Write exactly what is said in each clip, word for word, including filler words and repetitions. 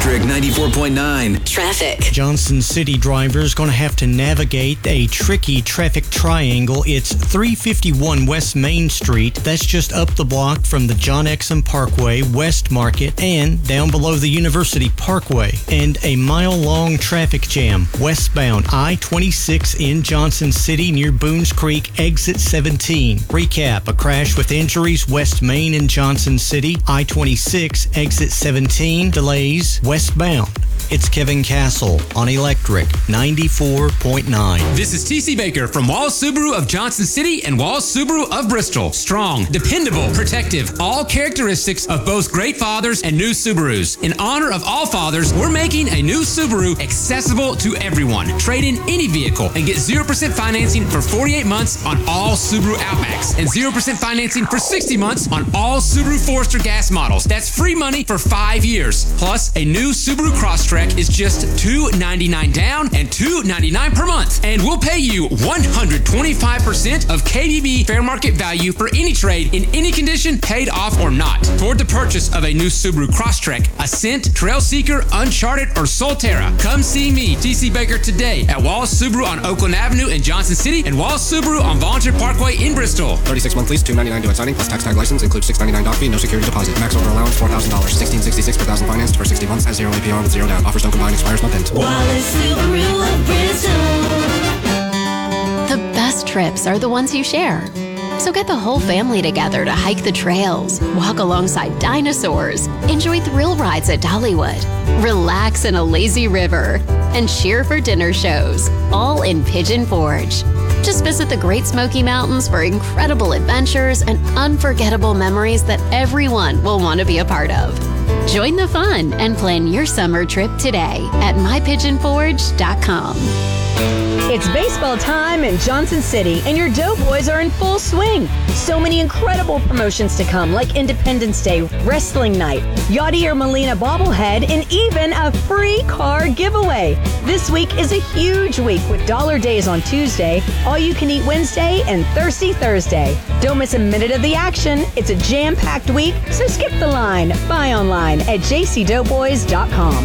Electric ninety-four point nine. Traffic. Johnson City drivers going to have to navigate a tricky traffic triangle. It's three fifty-one West Main Street. That's just up the block from the John Exum Parkway, West Market, and down below the University Parkway. And a mile-long traffic jam westbound I twenty-six in Johnson City near Boones Creek, exit seventeen. Recap, a crash with injuries West Main in Johnson City, I twenty-six, exit seventeen, delays westbound. It's Kevin Castle on Electric ninety-four point nine. This is T C Baker from Walls Subaru of Johnson City and Walls Subaru of Bristol. Strong, dependable, protective, all characteristics of both great fathers and new Subarus. In honor of all fathers, we're making a new Subaru accessible to everyone. Trade in any vehicle and get zero percent financing for forty-eight months on all Subaru Outbacks and zero percent financing for sixty months on all Subaru Forester gas models. That's free money for five years. Plus, a new Subaru Crosstrek is just two hundred ninety-nine dollars down and two hundred ninety-nine dollars per month. And we'll pay you one hundred twenty-five percent of K B B fair market value for any trade in any condition, paid off or not. Toward the purchase of a new Subaru Crosstrek, Ascent, Trailseeker, Uncharted, or Solterra, come see me, T C Baker, today at Walls Subaru on Oakland Avenue in Johnson City and Walls Subaru on Volunteer Parkway in Bristol. thirty-six month lease, two hundred ninety-nine due at signing, plus tax tag license, includes six hundred ninety-nine doc fee, no security deposit. Max over allowance, four thousand dollars. sixteen sixty-six per thousand financed for sixty months, has zero A P R with zero down. Offers don't combine, expires month end. Wallace Subaru of Bristol. The best trips are the ones you share. So get the whole family together to hike the trails, walk alongside dinosaurs, enjoy thrill rides at Dollywood, relax in a lazy river, and cheer for dinner shows, all in Pigeon Forge. Just visit the Great Smoky Mountains for incredible adventures and unforgettable memories that everyone will want to be a part of. Join the fun and plan your summer trip today at my pigeon forge dot com. It's baseball time in Johnson City, and your Doughboys are in full swing. So many incredible promotions to come, like Independence Day, Wrestling Night, Yadier Molina bobblehead, and even a free car giveaway. This week is a huge week with Dollar Days on Tuesday, All You Can Eat Wednesday, and Thirsty Thursday. Don't miss a minute of the action. It's a jam-packed week, so skip the line. Buy online at j c doughboys dot com.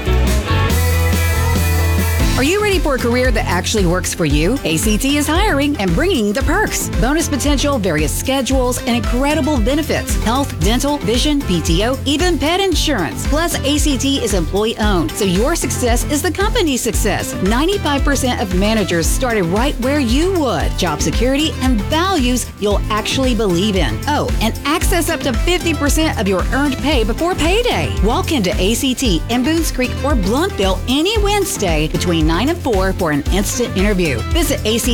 Are you ready for a career that actually works for you? A C T is hiring and bringing the perks. Bonus potential, various schedules, and incredible benefits. Health, dental, vision, P T O, even pet insurance. Plus, A C T is employee-owned, so your success is the company's success. ninety-five percent of managers started right where you would. Job security and values you'll actually believe in. Oh, and access up to fifty percent of your earned pay before payday. Walk into A C T in Boones Creek or Blunkville any Wednesday between nine and four for an instant interview. Visit A C